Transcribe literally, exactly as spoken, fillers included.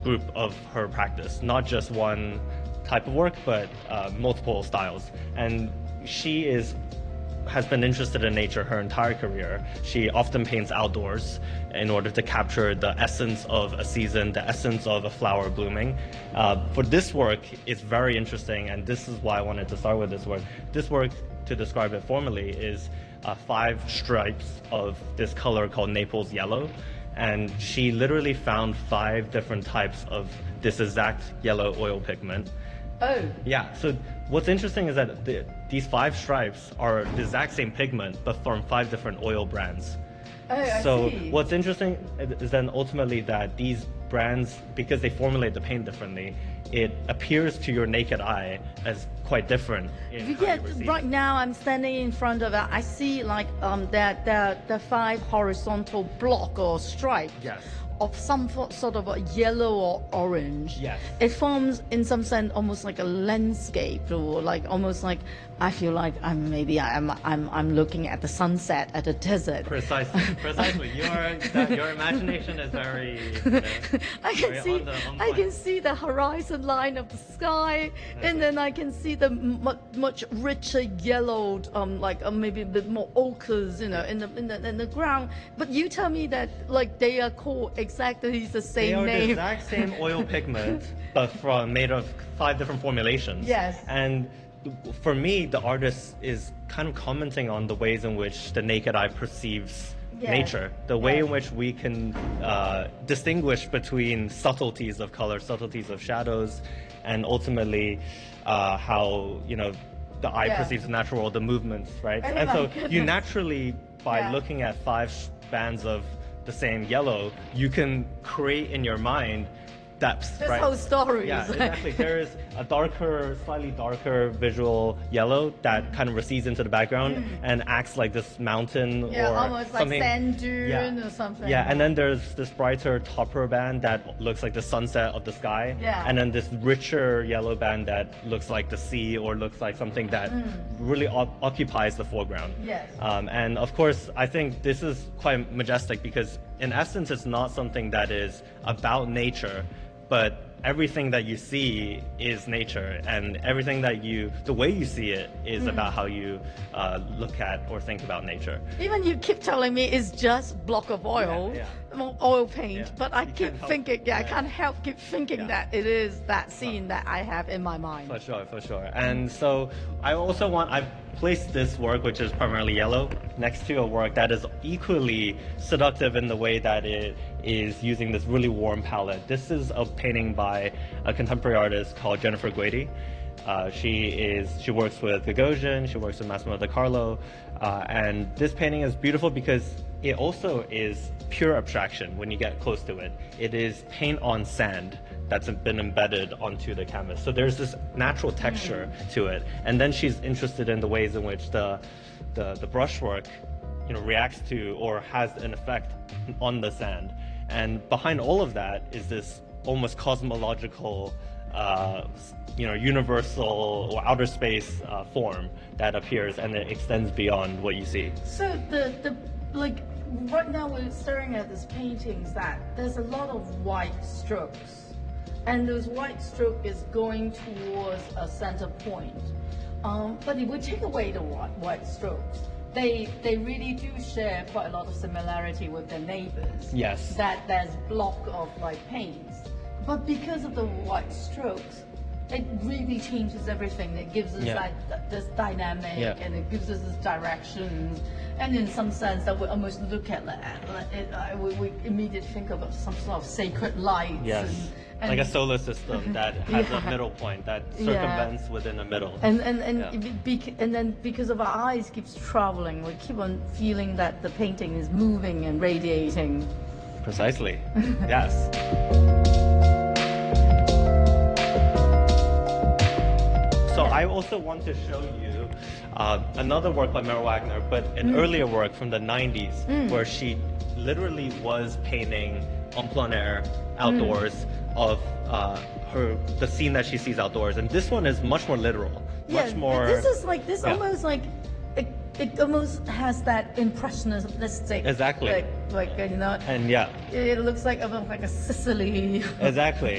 group of her practice, not just one type of work, but uh, multiple styles. And she is has been interested in nature her entire career. She often paints outdoors in order to capture the essence of a season, the essence of a flower blooming. Uh, for this work, it's very interesting, and this is why I wanted to start with this work. This work, to describe it formally, is uh, five stripes of this color called Naples yellow. And she literally found five different types of this exact yellow oil pigment. Oh. Yeah, so what's interesting is that the, these five stripes are the exact same pigment, but from five different oil brands. Oh, I so see. what's interesting is then ultimately that these brands, because they formulate the paint differently, it appears to your naked eye as quite different. In how Yeah, you receive right it. now I'm standing in front of it. I see like um that the the five horizontal block or stripe. Yes. Of some fo- sort of a yellow or orange. Yes. It forms in some sense almost like a landscape, or like almost like I feel like I'm maybe I'm I'm I'm looking at the sunset at a desert. Precisely, precisely. Your that, your imagination is very. You know, I can very see on the, on I point. can see the horizon line of the sky, and then I can see the much much richer yellowed, um, like uh, maybe a bit more ochres, you know, in the in the in the ground. But you tell me that like they are called exactly the They same are the name. exact same oil pigment, but from made of five different formulations. Yes. And for me, the artist is kind of commenting on the ways in which the naked eye perceives Yes. nature, the way Yes. in which we can uh, distinguish between subtleties of color, subtleties of shadows, and ultimately uh, how, you know, the eye Yeah. perceives the natural world, the movements, right? Oh and my so goodness. you naturally, by Yeah. looking at five bands of the same yellow, you can create in your mind depths, This right? whole story Yeah, is exactly. There is a darker, slightly darker visual yellow that kind of recedes into the background and acts like this mountain Mm. Yeah, or almost like something. sand dune yeah. or something. Yeah, and then there's this brighter topper band that looks like the sunset of the sky. Yeah. And then this richer yellow band that looks like the sea or looks like something that really o- occupies the foreground. Mm. Yes. Um, and of course, I think this is quite majestic because in essence, it's not something that is about nature, but everything that you see is nature, and everything that you, the way you see it is Mm. about how you uh, look at or think about nature. Even you keep telling me it's just block of oil, Yeah, mo- oil paint, Yeah. but I You keep can't help- thinking, yeah, I yeah. can't help keep thinking Yeah. that it is that scene that I have in my mind. For sure, for sure. And so I also want, I've placed this work, which is primarily yellow, next to a work that is equally seductive in the way that it is using this really warm palette. This is a painting by a contemporary artist called Jennifer Guidi. Uh, she is she works with Gagosian, she works with Massimo De Carlo, uh, and this painting is beautiful because it also is pure abstraction when you get close to it. It is paint on sand that's been embedded onto the canvas. So there's this natural texture to it, and then she's interested in the ways in which the the, the brushwork, you know, reacts to or has an effect on the sand. And behind all of that is this almost cosmological, uh, you know, universal or outer space uh, form that appears, and it extends beyond what you see. So the the like right now we're staring at these paintings that there's a lot of white strokes, and those white stroke is going towards a center point. Um, but if we take away the white, white strokes, they they really do share quite a lot of similarity with their neighbors. Yes. That there's block of like paints, but because of the white strokes, it really changes everything. It gives us Yeah. that this dynamic, Yeah. and it gives us this direction, and in some sense that we almost look at like, like it, uh, we, we immediately think of some sort of sacred lights. Yes. And, and, Like a solar system that has Yeah. a middle point that Yeah. circumvents within a middle. And and and, Yeah. it bec- and then because of our eyes keeps traveling, we keep on feeling that the painting is moving and radiating. Precisely. Yes. So I also want to show you uh, another work by Mary Wagner, but an earlier work from the nineties, where she literally was painting en plein air, outdoors, of uh, her the scene that she sees outdoors. And this one is much more literal, much Yeah, more. this is like this Yeah. almost like it, it almost has that impressionistic. Exactly. Like, like uh, you know, And yeah, it looks like almost like a Sicily. exactly.